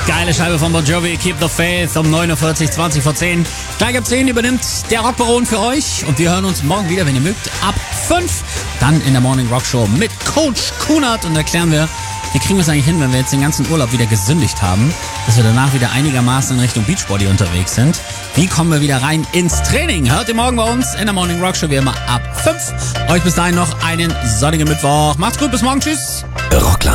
Geile Scheibe von Bon Jovi, Keep the Faith, um 9.40 Uhr, 20 vor 10. Gleich ab 10 übernimmt der Rockbaron für euch. Und wir hören uns morgen wieder, wenn ihr mögt, ab 5. Dann in der Morning Rock Show mit Coach Kunert. Und erklären wir, wie kriegen wir es eigentlich hin, wenn wir jetzt den ganzen Urlaub wieder gesündigt haben, dass wir danach wieder einigermaßen in Richtung Beachbody unterwegs sind. Wie kommen wir wieder rein ins Training? Hört ihr morgen bei uns in der Morning Rock Show wie immer ab 5. Euch bis dahin noch einen sonnigen Mittwoch. Macht's gut, bis morgen, tschüss. Rockland.